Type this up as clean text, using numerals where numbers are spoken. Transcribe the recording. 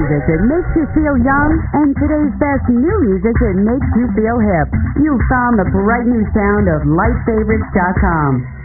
music that makes you feel young and today's best new music that makes you feel hip. You've found the bright new sound of LightFavorites.com.